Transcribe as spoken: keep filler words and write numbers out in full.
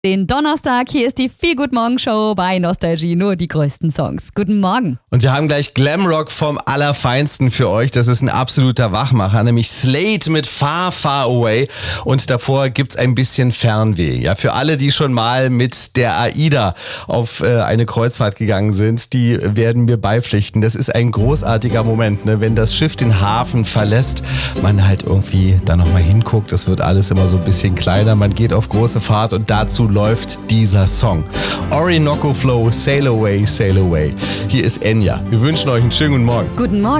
Den Donnerstag, hier ist die Feel Good Morgen Show bei Nostalgie, nur die größten Songs. Guten Morgen. Und wir haben gleich Glamrock vom Allerfeinsten für euch. Das ist ein absoluter Wachmacher, nämlich Slade mit Far, Far Away. Und davor gibt's ein bisschen Fernweh. Ja, für alle, die schon mal mit der AIDA auf äh, eine Kreuzfahrt gegangen sind, die werden mir beipflichten. Das ist ein großartiger Moment, ne? Wenn das Schiff den Hafen verlässt, man halt irgendwie da nochmal hinguckt. Das wird alles immer so ein bisschen kleiner. Man geht auf große Fahrt und dazu läuft dieser Song. Orinoco Flow, Sail Away, Sail Away. Hier ist Enya. Wir wünschen euch einen schönen guten Morgen. Guten Morgen.